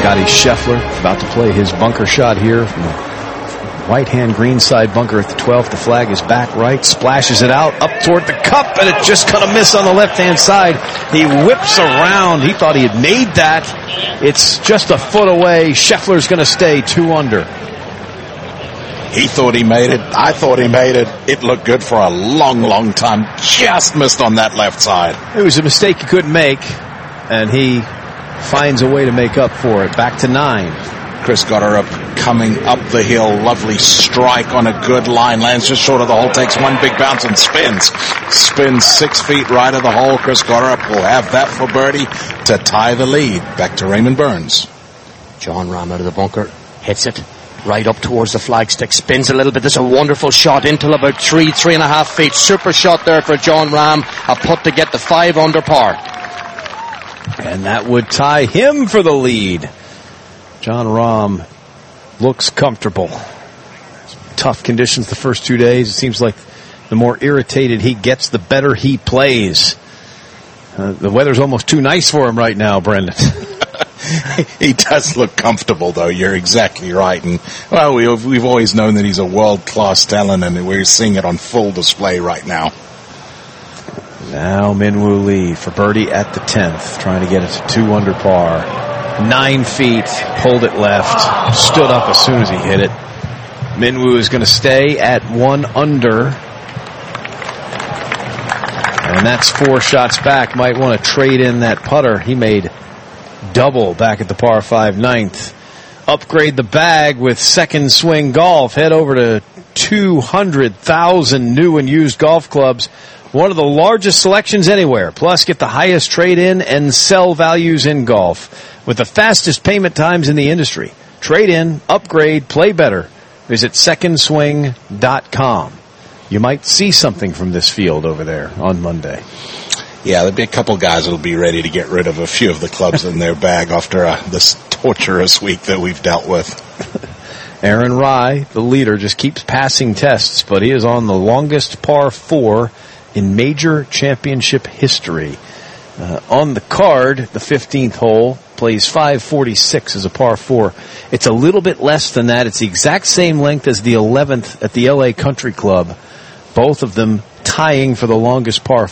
Scotty Scheffler about to play his bunker shot here from the right-hand green side bunker at the 12th. The flag is back right, splashes it out up toward the cup, and it just gonna miss on the left-hand side. He whips around. He thought he had made that. It's just a foot away. Scheffler's gonna stay 2 under. He thought he made it. I thought he made it. It looked good for a long, long time. Just missed on that left side. It was a mistake he couldn't make, and he finds a way to make up for it. Back to 9. Chris Gotterup coming up the hill. Lovely strike on a good line. Lands just short of the hole. Takes one big bounce and spins. Spins 6 feet right of the hole. Chris Gotterup will have that for birdie to tie the lead. Back to Raymond Burns. Jon Rahm out of the bunker. Hits it right up towards the flagstick. Spins a little bit. There's a wonderful shot into about 3.5 feet. Super shot there for Jon Rahm. A putt to get the 5 under par. And that would tie him for the lead. Jon Rahm looks comfortable. Tough conditions the first 2 days. It seems like the more irritated he gets, the better he plays. The weather's almost too nice for him right now, Brendan. He does look comfortable, though. You're exactly right. And, well, we've always known that he's a world-class talent, and we're seeing it on full display right now. Now Minwoo Lee for birdie at the 10th, trying to get it to 2 under par. 9 feet, pulled it left, stood up as soon as he hit it. Minwoo is going to stay at 1 under. And that's 4 shots back. Might want to trade in that putter. He made double back at the par 5 9th. Upgrade the bag with Second Swing Golf. Head over to 200,000 new and used golf clubs. One of the largest selections anywhere. Plus, get the highest trade-in and sell values in golf with the fastest payment times in the industry. Trade in, upgrade, play better. Visit secondswing.com. You might see something from this field over there on Monday. Yeah, there'll be a couple guys that'll be ready to get rid of a few of the clubs in their bag after this torturous week that we've dealt with. Aaron Rai, the leader, just keeps passing tests, but he is on the longest par 4 in major championship history. On the card, the 15th hole plays 546 as a par 4. It's a little bit less than that. It's the exact same length as the 11th at the LA Country Club. Both of them tying for the longest par